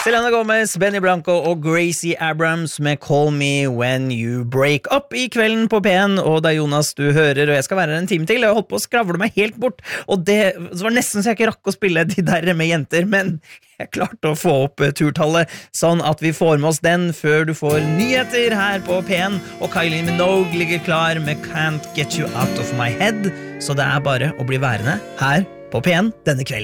Selena Gomez, Benny Blanco og Gracie Abrams med Call Me When You Break Up i kvelden på P1, og det Jonas du hører, og jeg skal være her en time til. Jeg har holdt på å skravle meg helt bort, og det var nesten så jeg ikke rakk å spille de der med jenter, men jeg klarte å få opp turtallet, sånn at vi får med oss den før du får nyheter her på P1, og Kylie Minogue ligger klar med Can't Get You Out of My Head, så det bare å bli værende her på P1 denne kvelden.